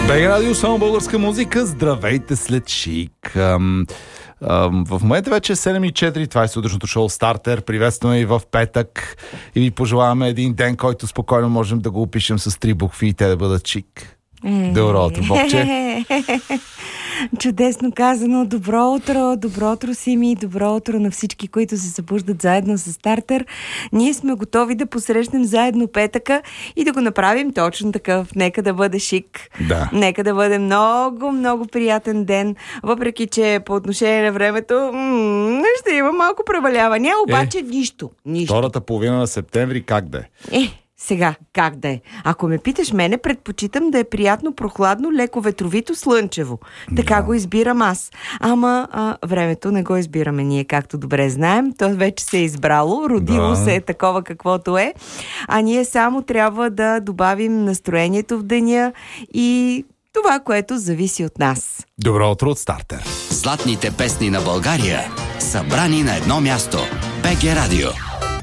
БГ Радио, само българска музика. Здравейте след шик. В момента вече е 7:04. Това е сутрешното шоу Стартер. Приветстваме и в петък. И ви пожелаваме един ден, който спокойно можем да го опишем с 3 букви и те да бъдат шик. Добро утро, Бобче. Чудесно казано. Добро утро, Сими, добро утро на всички, които се събуждат заедно с Стартер. Ние сме готови да посрещнем заедно петъка и да го направим точно такъв. Нека да бъде шик. Да. Нека да бъде много, много приятен ден. Въпреки, че по отношение на времето ще има малко преваляване, обаче нищо. Втората половина на септември как да е? Сега, как да е? Ако ме питаш мене, предпочитам да е приятно, прохладно, леко ветровито, слънчево. Така го избирам аз. Ама времето не го избираме ние, както добре знаем. То вече се е избрало, родило се е такова каквото е. А ние само трябва да добавим настроението в деня и това, което зависи от нас. Добро утро от Стартер. Златните песни на България, събрани на едно място. БГ Радио.